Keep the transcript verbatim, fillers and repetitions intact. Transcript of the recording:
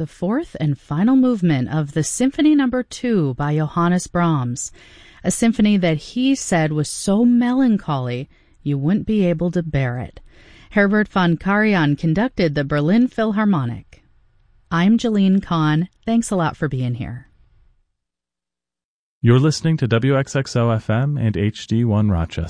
the fourth and final movement of the Symphony Number Two by Johannes Brahms, a symphony that he said was so melancholy you wouldn't be able to bear it. Herbert von Karajan conducted the Berlin Philharmonic. I'm Jalene Kahn. Thanks a lot for being here. You're listening to W X X O F M and H D one Rochester.